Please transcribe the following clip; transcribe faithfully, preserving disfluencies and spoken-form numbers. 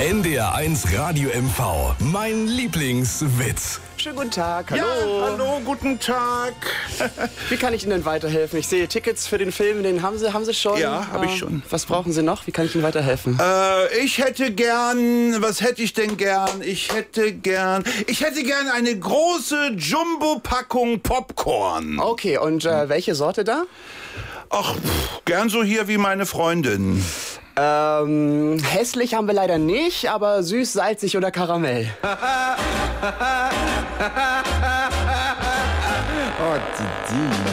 N D R eins Radio M V. Mein Lieblingswitz. Schönen guten Tag, hallo. Ja, hallo, guten Tag. Wie kann ich Ihnen denn weiterhelfen? Ich sehe Tickets für den Film, den haben Sie, haben Sie schon? Ja, habe ich Äh, schon. Was brauchen Sie noch? Wie kann ich Ihnen weiterhelfen? Äh, ich hätte gern, was hätte ich denn gern? Ich hätte gern, ich hätte gern eine große Jumbo-Packung Popcorn. Okay, und äh, welche Sorte da? Ach, pff, gern so hier wie meine Freundin. Ähm, hässlich haben wir leider nicht, aber süß, salzig oder Karamell. Oh, die, die.